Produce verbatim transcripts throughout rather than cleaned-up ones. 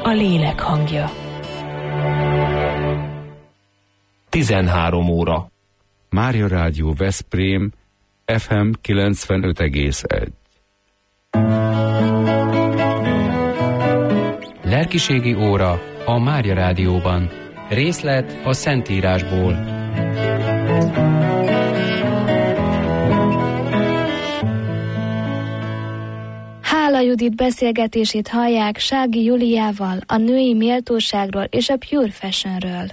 a lélek hangja. tizenhárom óra. Mária Rádió Veszprém, ef em kilencvenöt egész egy. Lelkiségi óra a Mária Rádióban. Részlet a Szentírásból. Hála Judit beszélgetését hallják Sági Júliával a női méltóságról és a Pure Fashionről.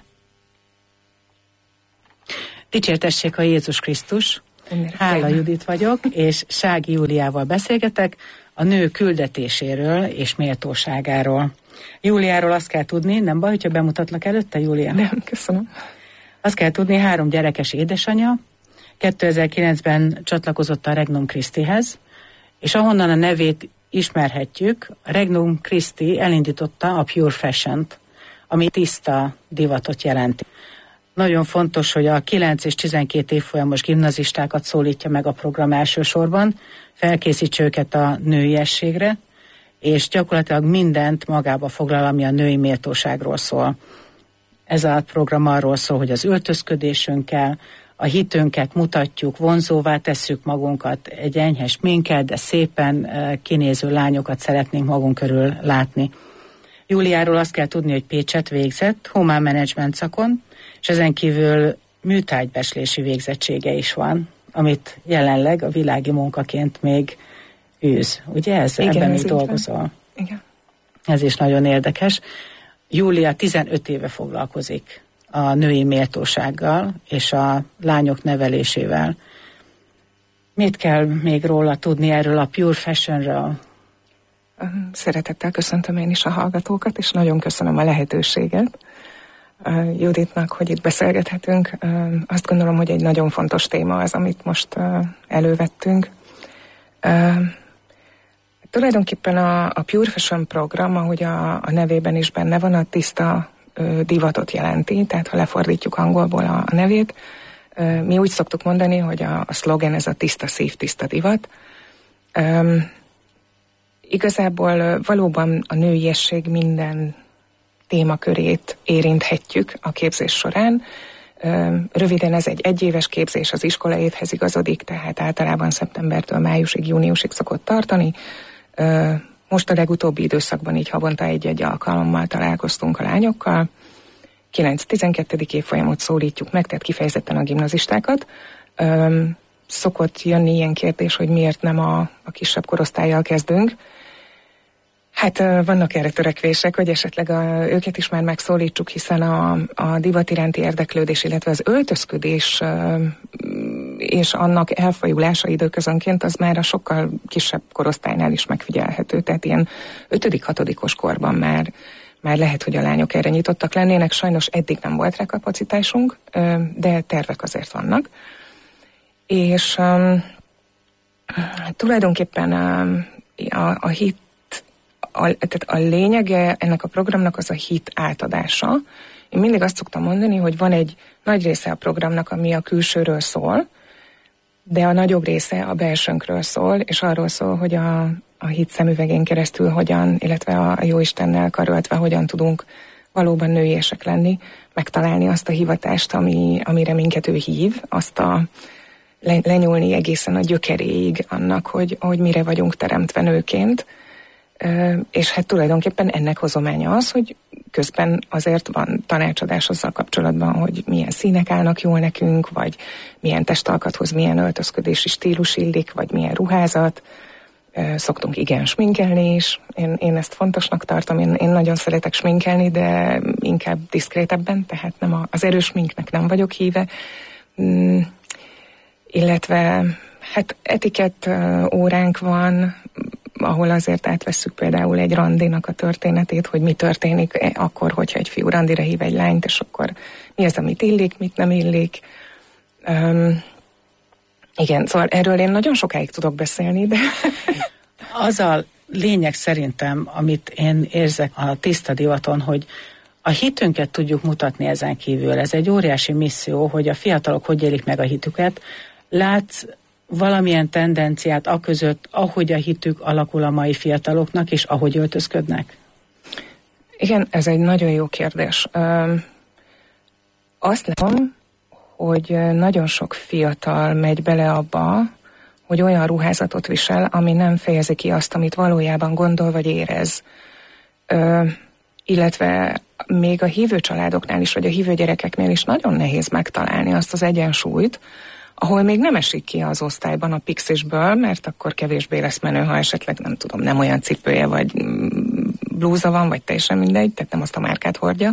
Dicsértessék a Jézus Krisztus! Hála Judit vagyok, és Sági Júliával beszélgetek a nő küldetéséről és méltóságáról. Júliáról azt kell tudni, nem baj, hogyha bemutatlak előtte, Júlia? Nem, köszönöm. Azt kell tudni, három gyerekes édesanyja, kétezer-kilencben csatlakozott a Regnum Christihez, és ahonnan a nevét ismerhetjük, a Regnum Christi elindította a Pure Fashion-t, ami tiszta divatot jelenti. Nagyon fontos, hogy a kilenc és tizenkét évfolyamos gimnazistákat szólítja meg a program elsősorban, felkészítse őket a nőiességre, és gyakorlatilag mindent magába foglal, ami a női méltóságról szól. Ez a program arról szól, hogy az öltözködésünkkel, a hitünket mutatjuk, vonzóvá tesszük magunkat, egy enyhe sminkkel, de szépen kinéző lányokat szeretnénk magunk körül látni. Júliáról azt kell tudni, hogy Pécset végzett, humán menedzsment szakon, és ezen kívül műtárgybeslési végzettsége is van, amit jelenleg a világi munkaként még űz. Ugye ez? Igen, ebben még dolgozol. Igen. Ez is nagyon érdekes. Júlia tizenöt éve foglalkozik a női méltósággal és a lányok nevelésével. Mit kell még róla tudni erről a Pure Fashionről? Szeretettel köszöntöm én is a hallgatókat, és nagyon köszönöm a lehetőséget uh, Juditnak, hogy itt beszélgethetünk. Uh, azt gondolom, hogy egy nagyon fontos téma az, amit most uh, elővettünk. Uh, tulajdonképpen a, a Pure Fashion program, ahogy a, a nevében is benne van, a tiszta uh, divatot jelenti, tehát ha lefordítjuk angolból a, a nevét, uh, mi úgy szoktuk mondani, hogy a, a szlogen ez a tiszta szív, tiszta divat. Um, Igazából valóban a nőiesség minden témakörét érinthetjük a képzés során. Röviden ez egy egyéves képzés, az iskola évhez igazodik, tehát általában szeptembertől májusig, júniusig szokott tartani. Most a legutóbbi időszakban így havonta egy-egy alkalommal találkoztunk a lányokkal. kilenc-tizenkettedik évfolyamot szólítjuk meg, tehát kifejezetten a gimnazistákat. Szokott jönni ilyen kérdés, hogy miért nem a, a kisebb korosztállyal kezdünk. Hát vannak erre törekvések, hogy esetleg a, őket is már megszólítsuk, hiszen a, a divat iránti érdeklődés, illetve az öltözködés és annak elfajulása időközönként az már a sokkal kisebb korosztálynál is megfigyelhető. Tehát ilyen ötödik-hatodikos korban már, már lehet, hogy a lányok erre nyitottak lennének. Sajnos eddig nem volt rá kapacitásunk, de tervek azért vannak. És um, tulajdonképpen um, a, a hit, a, tehát a lényege ennek a programnak az a hit átadása. Én mindig azt szoktam mondani, hogy van egy nagy része a programnak, ami a külsőről szól, de a nagyobb része a belsőnkről szól, és arról szól, hogy a, a hit szemüvegén keresztül hogyan, illetve a, a Jóistennel karöltve hogyan tudunk valóban nőiesek lenni, megtalálni azt a hivatást, ami, amire minket ő hív, azt a lenyúlni egészen a gyökeréig annak, hogy, hogy mire vagyunk teremtve nőként. És hát tulajdonképpen ennek hozománya az, hogy közben azért van tanácsadás azzal kapcsolatban, hogy milyen színek állnak jól nekünk, vagy milyen testalkathoz milyen öltözködési stílus illik, vagy milyen ruházat. Szoktunk igen sminkelni is. Én, én ezt fontosnak tartom, én, én nagyon szeretek sminkelni, de inkább diszkrétebben, tehát nem a, az erős sminknek nem vagyok híve. Mm, illetve hát etikett óránk van, ahol azért átvesszük például egy randinak a történetét, hogy mi történik akkor, hogyha egy fiú randira hív egy lányt, és akkor mi az, amit illik, mit nem illik. Um, igen, szóval erről én nagyon sokáig tudok beszélni, de... Az a lényeg szerintem, amit én érzek a tiszta divaton, hogy a hitünket tudjuk mutatni ezen kívül. Ez egy óriási misszió, hogy a fiatalok hogy élik meg a hitüket. Látsz valamilyen tendenciát aközött, ahogy a hitük alakul a mai fiataloknak, és ahogy öltözködnek? Igen, ez egy nagyon jó kérdés. Azt látom, hogy nagyon sok fiatal megy bele abba, hogy olyan ruházatot visel, ami nem fejezi ki azt, amit valójában gondol vagy érez. Ö, illetve még a hívő családoknál is, vagy a hívő gyerekeknél is nagyon nehéz megtalálni azt az egyensúlyt, ahol még nem esik ki az osztályban a pixisből, mert akkor kevésbé lesz menő, ha esetleg nem tudom, nem olyan cipője, vagy blúza van, vagy teljesen mindegy, tehát nem azt a márkát hordja.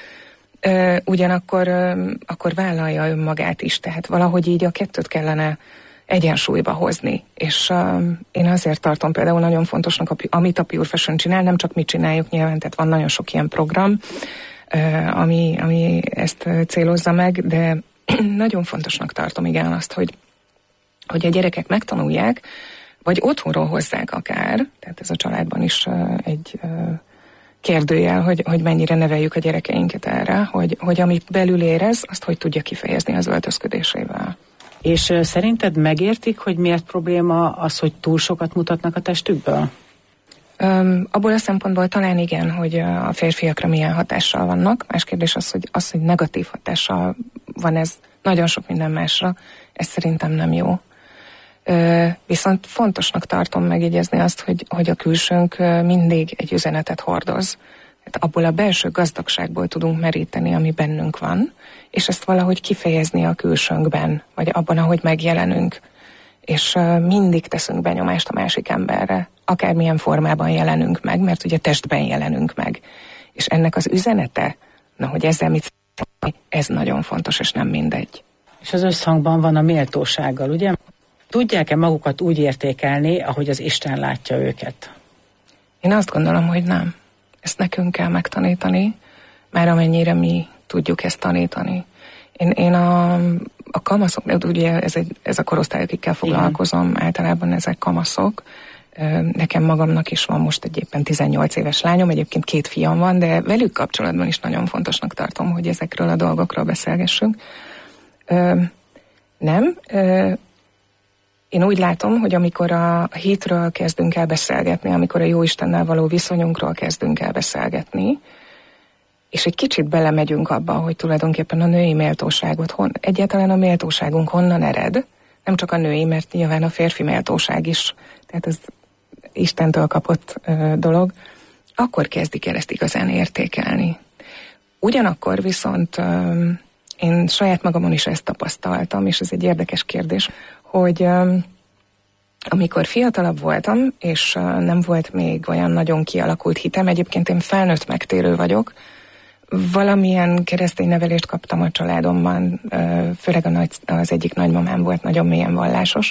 Ö, ugyanakkor ö, akkor vállalja önmagát is, tehát valahogy így a kettőt kellene egyensúlyba hozni. És uh, én azért tartom például nagyon fontosnak, a, amit a Pure Fashion csinál, nem csak mi csináljuk nyilván, tehát van nagyon sok ilyen program, uh, ami, ami ezt célozza meg, de nagyon fontosnak tartom igen azt, hogy, hogy a gyerekek megtanulják, vagy otthonról hozzák akár, tehát ez a családban is uh, egy uh, kérdőjel, hogy, hogy mennyire neveljük a gyerekeinket erre, hogy, hogy amit belül érez, azt hogy tudja kifejezni az öltözködésével. És uh, szerinted megértik, hogy miért probléma az, hogy túl sokat mutatnak a testükből? Um, abból a szempontból talán igen, hogy a férfiakra milyen hatással vannak. Más kérdés az, hogy, az, hogy negatív hatással van ez nagyon sok minden másra. Ez szerintem nem jó. Uh, viszont fontosnak tartom megjegyezni azt, hogy, hogy a külsőnk mindig egy üzenetet hordoz. Tehát abból a belső gazdagságból tudunk meríteni, ami bennünk van, és ezt valahogy kifejezni a külsőnkben, vagy abban, ahogy megjelenünk. És uh, mindig teszünk benyomást a másik emberre, akármilyen formában jelenünk meg, mert ugye testben jelenünk meg. És ennek az üzenete, na, hogy ezzel mit szeretnél, ez nagyon fontos, és nem mindegy. És az összhangban van a méltósággal, ugye? Tudják-e magukat úgy értékelni, ahogy az Isten látja őket? Én azt gondolom, hogy nem. Ezt nekünk kell megtanítani, már amennyire mi tudjuk ezt tanítani. Én, én a, a kamaszok, ugye ez, egy, ez a korosztály, akikkel foglalkozom, igen. Általában ezek kamaszok. Nekem magamnak is van most egy éppen tizennyolc éves lányom, egyébként két fiam van, de velük kapcsolatban is nagyon fontosnak tartom, hogy ezekről a dolgokról beszélgessünk. Nem. Én úgy látom, hogy amikor a hitről kezdünk el beszélgetni, amikor a Jóistennel való viszonyunkról kezdünk el beszélgetni, és egy kicsit belemegyünk abba, hogy tulajdonképpen a női méltóságot, hon, egyáltalán a méltóságunk honnan ered, nem csak a női, mert nyilván a férfi méltóság is, tehát ez Istentől kapott ö, dolog, akkor kezdik el ezt igazán értékelni. Ugyanakkor viszont ö, én saját magamon is ezt tapasztaltam, és ez egy érdekes kérdés, hogy ö, amikor fiatalabb voltam, és ö, nem volt még olyan nagyon kialakult hitem, egyébként én felnőtt megtérő vagyok, valamilyen keresztény nevelést kaptam a családomban, ö, főleg a nagy, az egyik nagymamám volt nagyon mélyen vallásos,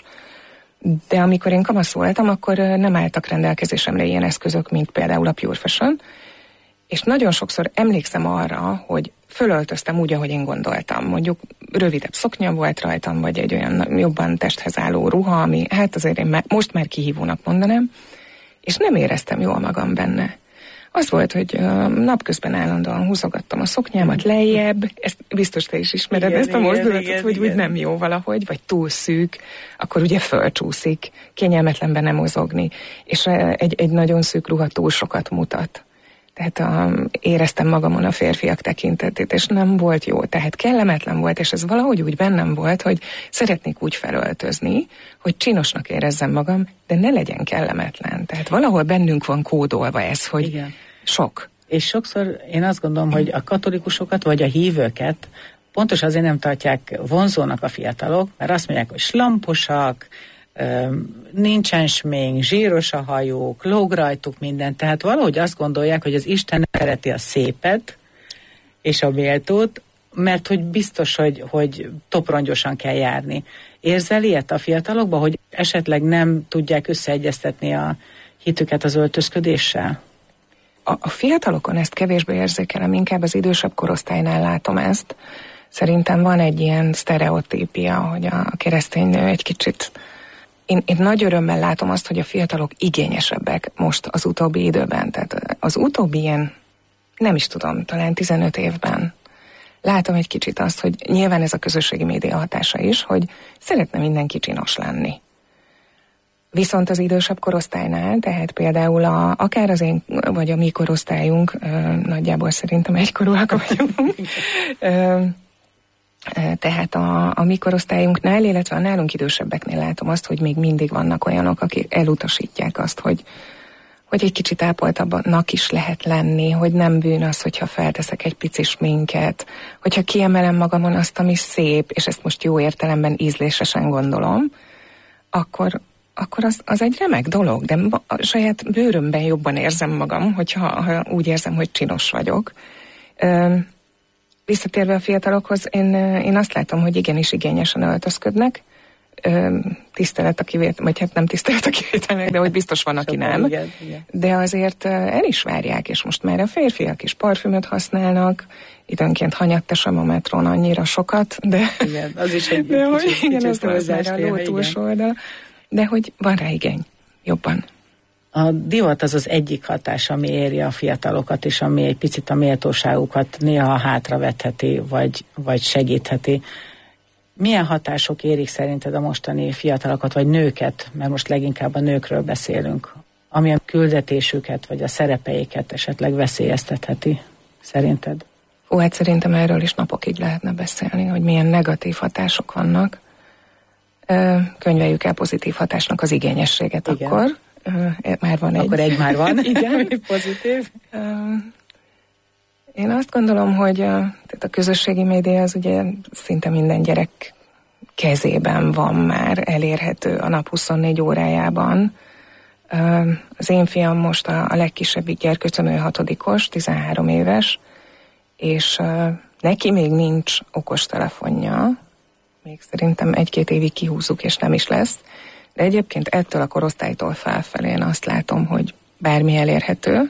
de amikor én kamasz voltam, akkor nem álltak rendelkezésemre ilyen eszközök, mint például a Pure Fashion, és nagyon sokszor emlékszem arra, hogy fölöltöztem úgy, ahogy én gondoltam. Mondjuk rövidebb szoknya volt rajtam, vagy egy olyan jobban testhez álló ruha, ami hát azért én most már kihívónak mondanám, és nem éreztem jól magam benne. Az volt, hogy uh, napközben állandóan húzogattam a szoknyámat lejjebb, ezt biztos te is ismered, igen, ezt a mozdulatot, igen, hogy igen. Úgy nem jó valahogy, vagy túl szűk, akkor ugye fölcsúszik, kényelmetlenben nem mozogni, és uh, egy, egy nagyon szűk ruha túl sokat mutat. Tehát um, éreztem magamon a férfiak tekintetét, és nem volt jó, tehát kellemetlen volt, és ez valahogy úgy bennem volt, hogy szeretnék úgy felöltözni, hogy csinosnak érezzem magam, de ne legyen kellemetlen. Tehát valahol bennünk van kódolva ez, hogy igen. Sok. És sokszor én azt gondolom, hogy a katolikusokat vagy a hívőket pontos azért nem tartják vonzónak a fiatalok, mert azt mondják, hogy slamposak, nincsen smink, zsíros a hajók, lóg rajtuk minden, tehát valahogy azt gondolják, hogy az Isten szereti a szépet és a méltót, mert hogy biztos, hogy, hogy toprongyosan kell járni. Érzel ilyet a fiatalokban, hogy esetleg nem tudják összeegyeztetni a hitüket az öltözködéssel? A, a fiatalokon ezt kevésbé érzékelem, inkább az idősebb korosztálynál látom ezt. Szerintem van egy ilyen sztereotípia, hogy a keresztény nő egy kicsit... Én, én nagy örömmel látom azt, hogy a fiatalok igényesebbek most az utóbbi időben. Tehát az utóbbi ilyen, nem is tudom, talán tizenöt évben látom egy kicsit azt, hogy nyilván ez a közösségi média hatása is, hogy szeretne mindenki csinos lenni. Viszont az idősebb korosztálynál, tehát például a, akár az én, vagy a mi korosztályunk, ö, nagyjából szerintem egykorúak vagyunk, ö, tehát a, a mi korosztályunknál, illetve a nálunk idősebbeknél látom azt, hogy még mindig vannak olyanok, akik elutasítják azt, hogy, hogy egy kicsit ápoltabbnak is lehet lenni, hogy nem bűn az, hogyha felteszek egy pici sminket, hogyha kiemelem magamon azt, ami szép, és ezt most jó értelemben ízlésesen gondolom, akkor, akkor az, az egy remek dolog, de a saját bőrömben jobban érzem magam, hogyha ha úgy érzem, hogy csinos vagyok. Visszatérve a fiatalokhoz, én, én azt látom, hogy igenis igényesen öltözködnek, tisztelet a kivétel, vagy hát nem tisztelet a kivételnek, de hogy biztos van, aki nem. Igen, igen. De azért el is várják, és most már a férfiak is parfümöt használnak, időnként hanyattasam a metrón annyira sokat, de... Igen, az is egy de hogy, kicsit, igen, kicsit az már a ló túlsó oldal, de hogy van rá igény, jobban. A divat az az egyik hatás, ami éri a fiatalokat, és ami egy picit a méltóságukat néha hátravetheti, vagy, vagy segítheti. Milyen hatások érik szerinted a mostani fiatalokat, vagy nőket, mert most leginkább a nőkről beszélünk, ami a küldetésüket, vagy a szerepeiket esetleg veszélyeztetheti, szerinted? Ó, hát szerintem erről is napokig lehetne beszélni, hogy milyen negatív hatások vannak. Könyveljük el pozitív hatásnak az igényességet. Igen. Akkor. Már van egy. Akkor egy már van. Igen. Pozitív. Én azt gondolom, hogy a, tehát a közösségi média az ugye szinte minden gyerek kezében van már, elérhető a nap huszonnégy órájában. Az én fiam most a, a legkisebbik gyerkőcöm, ő hatodikos, tizenhárom éves, és neki még nincs okostelefonja, még szerintem egy-két évig kihúzzuk, és nem is lesz. De egyébként ettől a korosztálytól felfelé én azt látom, hogy bármi elérhető.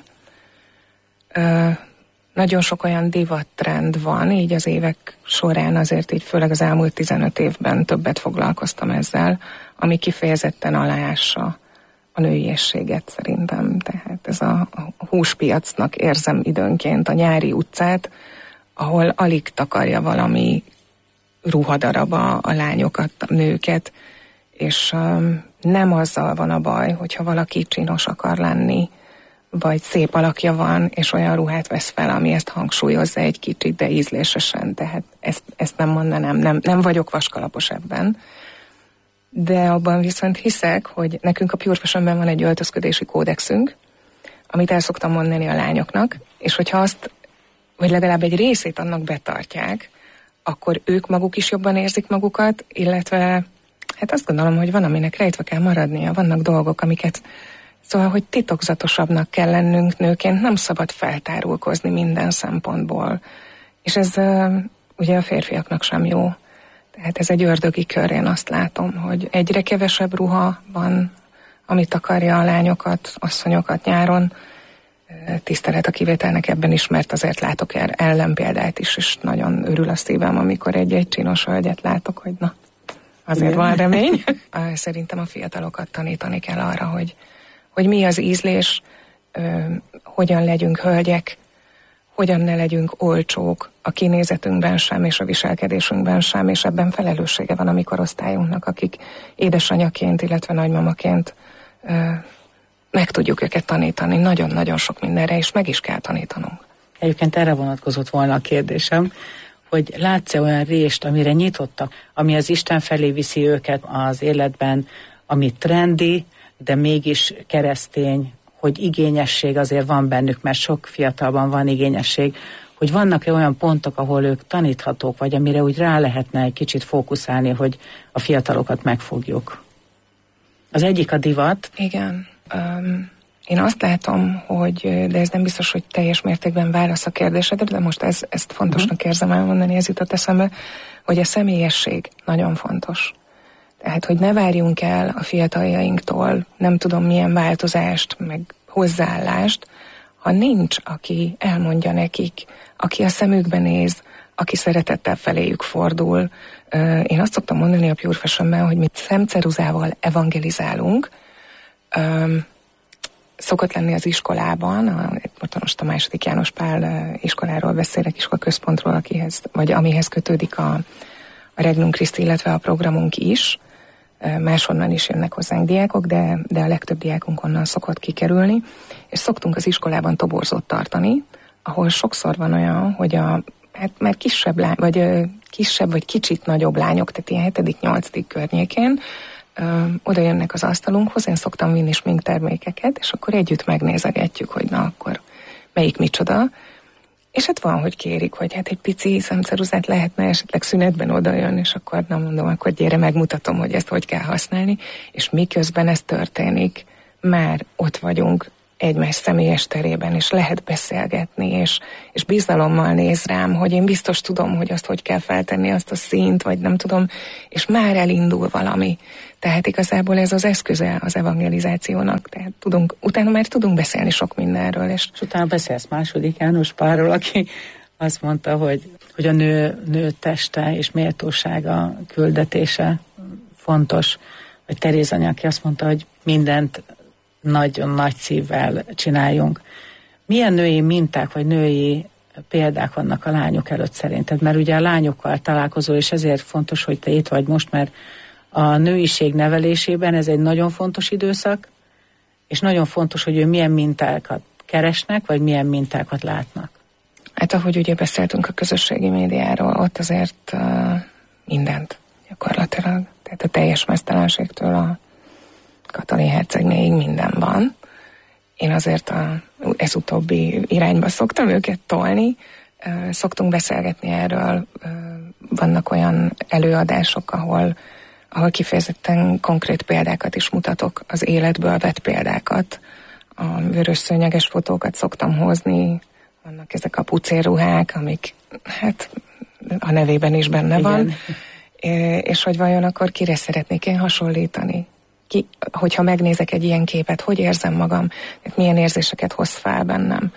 Ö, nagyon sok olyan divattrend van, így az évek során azért így főleg az elmúlt tizenöt évben többet foglalkoztam ezzel, ami kifejezetten aláássa a nőiességet szerintem. Tehát ez a, a húspiacnak érzem időnként a nyári utcát, ahol alig takarja valami ruhadarab a, a lányokat, a nőket, és um, nem azzal van a baj, hogyha valaki csinos akar lenni, vagy szép alakja van, és olyan ruhát vesz fel, ami ezt hangsúlyozza egy kicsit, de ízlésesen. Tehát ezt, ezt nem mondanám, nem, nem vagyok vaskalapos ebben. De abban viszont hiszek, hogy nekünk a Pure Fashionben van egy öltözködési kódexünk, amit el szoktam mondani a lányoknak, és hogyha azt, vagy legalább egy részét annak betartják, akkor ők maguk is jobban érzik magukat, illetve hát azt gondolom, hogy van, aminek rejtve kell maradnia, vannak dolgok, amiket, szóval, hogy titokzatosabbnak kell lennünk nőként, nem szabad feltárulkozni minden szempontból. És ez uh, ugye a férfiaknak sem jó. Tehát ez egy ördögi kör, én azt látom, hogy egyre kevesebb ruha van, amit akarja a lányokat, asszonyokat nyáron. Tisztelet a kivételnek ebben is, mert azért látok ellenpéldát is, és nagyon örül a szívem, amikor egy-egy csinos hölgyet látok, hogy na, azért igen, van remény. Szerintem a fiatalokat tanítani kell arra, hogy, hogy mi az ízlés, hogyan legyünk hölgyek, hogyan ne legyünk olcsók a kinézetünkben sem, és a viselkedésünkben sem, és ebben felelőssége van a mi korosztályunknak, akik édesanyaként, illetve nagymamaként meg tudjuk őket tanítani nagyon-nagyon sok mindenre, és meg is kell tanítanunk. Egyébként erre vonatkozott volna a kérdésem, hogy látsz-e olyan rést, amire nyitottak, ami az Isten felé viszi őket az életben, ami trendi, de mégis keresztény, hogy igényesség azért van bennük, mert sok fiatalban van igényesség, hogy vannak-e olyan pontok, ahol ők taníthatók, vagy amire úgy rá lehetne egy kicsit fókuszálni, hogy a fiatalokat megfogjuk. Az egyik a divat. Igen. Um, én azt látom, hogy, de ez nem biztos, hogy teljes mértékben válasz a kérdésedre, de most ez, ezt fontosnak uh-huh. érzem elmondani, ez jutott eszembe, hogy a személyesség nagyon fontos. Tehát, hogy ne várjunk el a fiataljainktól nem tudom milyen változást, meg hozzáállást, ha nincs, aki elmondja nekik, aki a szemükbe néz, aki szeretettel feléjük fordul. Én azt szoktam mondani a Pure Fashionben, hogy mi szemceruzával evangelizálunk. Szokott lenni az iskolában, a, most a második János Pál iskoláról beszélek, iskolaközpontról, akihez, vagy amihez kötődik a, a Regnum Christi, illetve a programunk is. máshonnan is jönnek hozzánk diákok, de, de a legtöbb diákunk onnan szokott kikerülni, és szoktunk az iskolában toborzót tartani, ahol sokszor van olyan, hogy a hát már kisebb lány, vagy ö, kisebb, vagy kicsit nagyobb lányok, tehát ilyen hetedik nyolcadik környékén ö, oda jönnek az asztalunkhoz, én szoktam vinni sminktermékeket, és akkor együtt megnézegetjük, hogy na akkor melyik micsoda. És hát van, hogy kérik, hogy hát egy pici szemceruzát lehetne esetleg szünetben odajön, és akkor nem mondom, akkor gyere, megmutatom, hogy ezt hogy kell használni, és miközben ez történik, már ott vagyunk egymás személyes terében, és lehet beszélgetni, és, és bizalommal néz rám, hogy én biztos tudom, hogy azt hogy kell feltenni, azt a színt, vagy nem tudom, és már elindul valami. Tehát igazából ez az eszköze az evangelizációnak, tehát tudunk, utána már tudunk beszélni sok mindenről. És, és utána beszélsz második János Pálról, aki azt mondta, hogy, hogy a nő, nő teste és méltósága, küldetése fontos. Vagy Teréz anya, aki azt mondta, hogy mindent nagyon nagy szívvel csináljunk. Milyen női minták, vagy női példák vannak a lányok előtt szerinted? Mert ugye a lányokkal találkozol, és ezért fontos, hogy te itt vagy most, mert a nőiség nevelésében ez egy nagyon fontos időszak, és nagyon fontos, hogy ő milyen mintákat keresnek, vagy milyen mintákat látnak. Hát ahogy ugye beszéltünk a közösségi médiáról, ott azért uh, mindent gyakorlatilag. Tehát a teljes meztelenségtől a Katalin hercegnéig minden van. Én azért a, ez utóbbi irányba szoktam őket tolni, uh, szoktunk beszélgetni erről, uh, vannak olyan előadások, ahol ahol kifejezetten konkrét példákat is mutatok, az életből vett példákat. A vörös szőnyeges fotókat szoktam hozni, vannak ezek a pucérruhák, amik hát a nevében is benne van. Igen. És hogy vajon akkor kire szeretnék én hasonlítani? Ki, hogyha megnézek egy ilyen képet, hogy érzem magam, milyen érzéseket hoz fel bennem.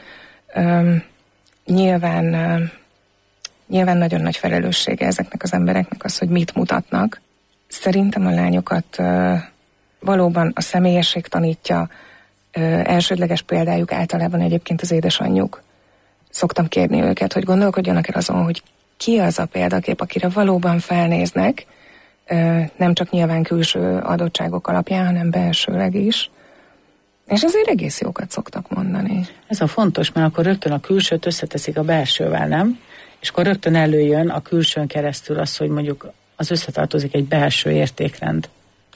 Üm, nyilván, üm, nyilván nagyon nagy felelőssége ezeknek az embereknek az, hogy mit mutatnak. Szerintem a lányokat uh, valóban a személyesség tanítja, uh, elsődleges példájuk általában egyébként az édesanyjuk. Szoktam kérni őket, hogy gondolkodjanak el azon, hogy ki az a példakép, akire valóban felnéznek, uh, nem csak nyilván külső adottságok alapján, hanem belsőleg is. És azért egész jókat szoktak mondani. Ez a fontos, mert akkor rögtön a külsőt összeteszik a belsővel, nem? És akkor rögtön előjön a külsőn keresztül az, hogy mondjuk az összetartozik egy belső értékrend.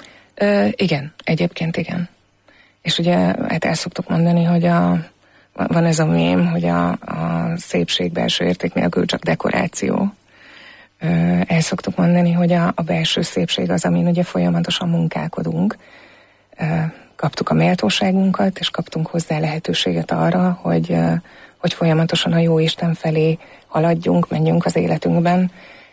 Ö, igen, egyébként igen. És ugye hát el szoktuk mondani, hogy a, van ez a mém, hogy a, a szépség belső érték nélkül csak dekoráció. Ö, el szoktuk mondani, hogy a, a belső szépség az, amin ugye folyamatosan munkálkodunk. Ö, kaptuk a méltóságunkat, és kaptunk hozzá lehetőséget arra, hogy, hogy folyamatosan a Jóisten felé haladjunk, menjünk az életünkben,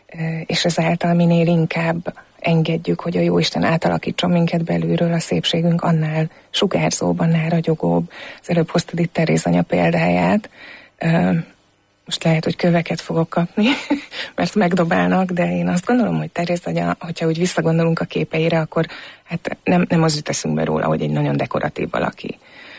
és ezáltal minél inkább engedjük, hogy a Jóisten átalakítson minket belülről, a szépségünk annál sugárzóbb, annál ragyogóbb. Az előbb hoztad itt Teréz anya példáját. Most lehet, hogy köveket fogok kapni, mert megdobálnak, de én azt gondolom, hogy Teréz anya, hogyha úgy visszagondolunk a képeire, akkor hát nem, nem az jut eszünkbe róla, hogy egy nagyon dekoratív valaki.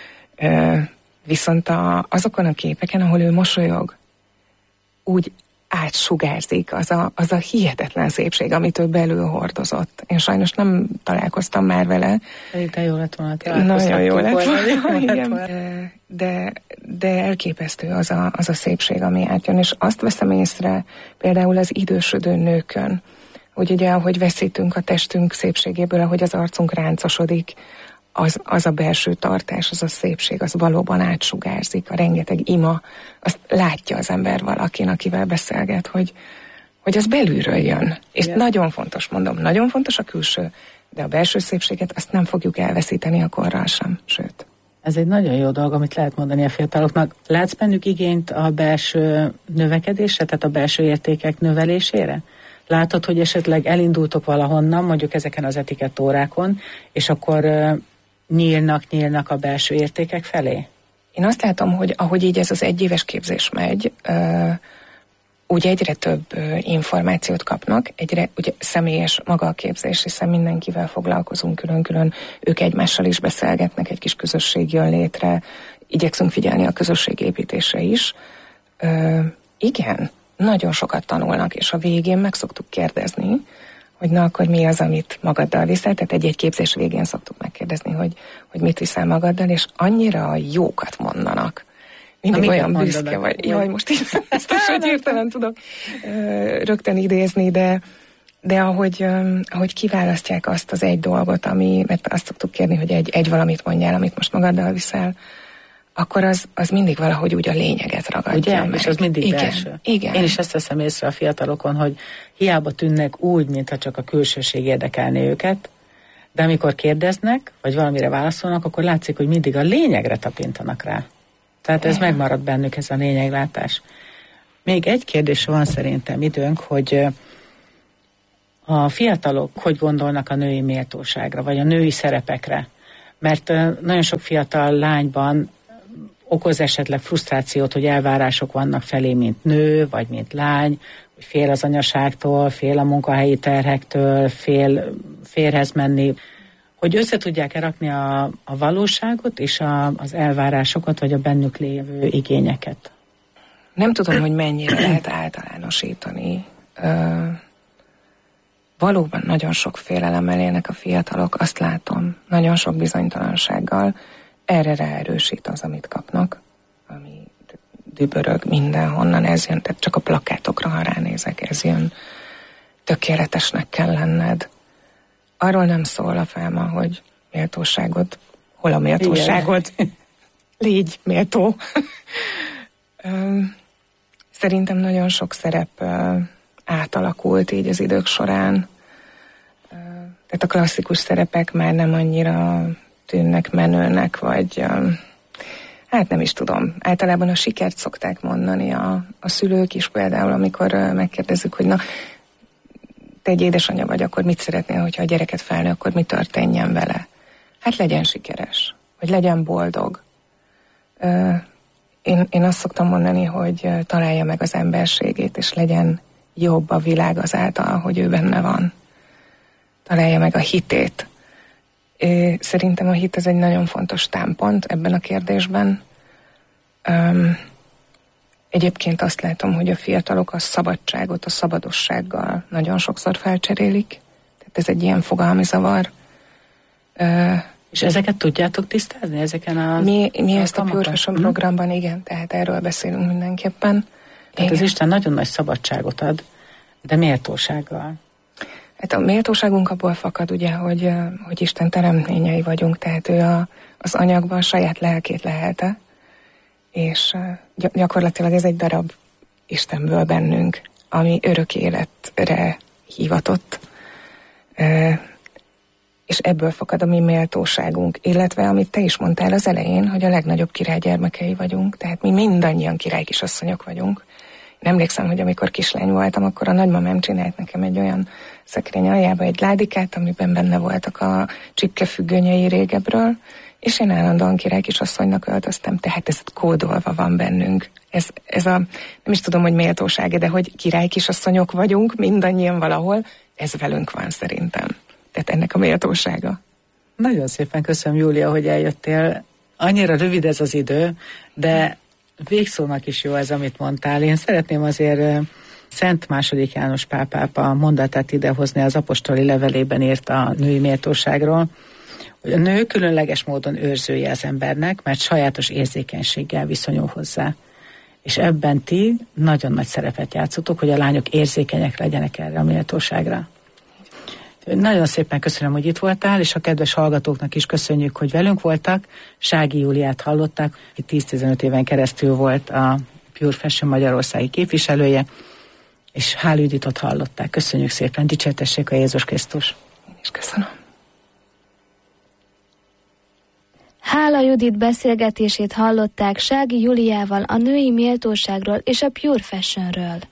Viszont a, azokon a képeken, ahol ő mosolyog, úgy átsugárzik az a, az a hihetetlen szépség, amit ő belül hordozott. Én sajnos nem találkoztam már vele. De jó lett volna. Nagyon jó lett volna. De, de elképesztő az a, az a szépség, ami átjön. És azt veszem észre például az idősödő nőkön, hogy ugye, ahogy veszítünk a testünk szépségéből, ahogy az arcunk ráncosodik, az, az a belső tartás, az a szépség, az valóban átsugárzik, a rengeteg ima, azt látja az ember valakin, akivel beszélget, hogy, hogy az belülről jön. És igen. Nagyon fontos, mondom, nagyon fontos a külső, de a belső szépséget azt nem fogjuk elveszíteni a korral sem, sőt. Ez egy nagyon jó dolog, amit lehet mondani a fiataloknak. Látsz bennük igényt a belső növekedésre, tehát a belső értékek növelésére? Látod, hogy esetleg elindultok valahonnan, mondjuk ezeken az etikettórákon, és akkor uh, nyílnak, nyílnak a belső értékek felé? Én azt látom, hogy ahogy így ez az egyéves képzés megy, uh, úgy egyre több uh, információt kapnak, egyre ugye személyes maga a képzés, hiszen mindenkivel foglalkozunk külön-külön, ők egymással is beszélgetnek, egy kis közösség jön létre, igyekszünk figyelni a közösségépítésre is. Uh, igen, nagyon sokat tanulnak, és a végén meg szoktuk kérdezni, hogy na akkor mi az, amit magaddal viszel. Tehát egy-egy képzés végén szoktuk megkérdezni, hogy, hogy mit viszel magaddal, és annyira jókat mondanak. Mindig na, olyan büszke vagy. Jaj, most így ezt is, hogy hirtelen tudok rögtön idézni, de, de ahogy, ahogy kiválasztják azt az egy dolgot, ami, mert azt szoktuk kérni, hogy egy, egy valamit mondjál, amit most magaddal viszel, akkor az, az mindig valahogy úgy a lényeget ragadja ugye? meg. És az mindig igen, belső. Igen. Én is ezt veszem észre a fiatalokon, hogy hiába tűnnek úgy, mintha csak a külsőség érdekelné őket, de amikor kérdeznek, vagy valamire válaszolnak, akkor látszik, hogy mindig a lényegre tapintanak rá. Tehát ez igen. megmarad bennük, ez a lényeglátás. Még egy kérdés van szerintem időnk, hogy a fiatalok hogy gondolnak a női méltóságra, vagy a női szerepekre. Mert nagyon sok fiatal lányban okoz esetleg frusztrációt, hogy elvárások vannak felé, mint nő, vagy mint lány, hogy fél az anyaságtól, fél a munkahelyi terhektől, fél férhez menni. Hogy össze tudják-e rakni a, a valóságot és a, az elvárásokat, vagy a bennük lévő igényeket? Nem tudom, hogy mennyire lehet általánosítani. Ö, valóban nagyon sok félelemmel élnek a fiatalok, azt látom, nagyon sok bizonytalansággal. Erre ráerősít az, amit kapnak, ami dübörög mindenhonnan, ez jön, tehát csak a plakátokra, ha ránézek, ez jön, tökéletesnek kell lenned. Arról nem szól a Fáma, hogy méltóságod, hol a méltóságod, légy méltó. Szerintem nagyon sok szerep átalakult így az idők során. Tehát a klasszikus szerepek már nem annyira tűnnek menőnek, vagy hát nem is tudom. Általában a sikert szokták mondani a, a szülők is például, amikor megkérdezzük, hogy na, te egy édesanyja vagy, akkor mit szeretnél, hogyha a gyereket felnő, akkor mi történjen vele? Hát legyen sikeres, vagy legyen boldog. Én, én azt szoktam mondani, hogy találja meg az emberségét, és legyen jobb a világ azáltal, hogy ő benne van. Találja meg a hitét. Szerintem a hit ez egy nagyon fontos támpont ebben a kérdésben. Egyébként azt látom, hogy a fiatalok a szabadságot a szabadossággal nagyon sokszor felcserélik. Tehát ez egy ilyen fogalmi zavar. És ezeket tudjátok tisztázni? Ezeken a Mi, mi ezt a Pure Fashion hmm. programban, igen, tehát erről beszélünk mindenképpen. Tehát az Isten nagyon nagy szabadságot ad, de méltósággal. Hát a méltóságunk abból fakad, ugye, hogy, hogy Isten teremtményei vagyunk, tehát ő a, az anyagban a saját lelkét lehelte, és gyakorlatilag ez egy darab Istenből bennünk, ami örök életre hívatott, és ebből fakad a mi méltóságunk, illetve amit te is mondtál az elején, hogy a legnagyobb király gyermekei vagyunk, tehát mi mindannyian királykisasszonyok vagyunk. Én emlékszem, hogy amikor kislány voltam, akkor a nagymamám csinált nekem egy olyan szekrény aljába egy ládikát, amiben benne voltak a csipkefüggönyei régebről, és én állandóan királykisasszonynak öltöztem, tehát ez kódolva van bennünk. Ez, ez a, nem is tudom, hogy méltósága, de hogy királykisasszonyok vagyunk, mindannyian valahol, ez velünk van szerintem. Tehát ennek a méltósága. Nagyon szépen köszönöm, Júlia, hogy eljöttél. Annyira rövid ez az idő, de végszónak is jó ez, amit mondtál. Én szeretném azért Szent második János Pál pápa mondatát idehozni, az apostoli levelében írt a női méltóságról, hogy a nő különleges módon őrzője az embernek, mert sajátos érzékenységgel viszonyul hozzá. És ebben ti nagyon nagy szerepet játszotok, hogy a lányok érzékenyek legyenek erre a méltóságra. Nagyon szépen köszönöm, hogy itt voltál, és a kedves hallgatóknak is köszönjük, hogy velünk voltak. Sági Júliát hallották, aki tíz-tizenöt éven keresztül volt a Pure Fashion magyarországi képviselője, és Hál Juditot hallották. Köszönjük szépen, dicsértessék a Jézus Krisztus. Én is köszönöm. Hála Judit beszélgetését hallották Sági Júliával a női méltóságról és a Pure Fashionről.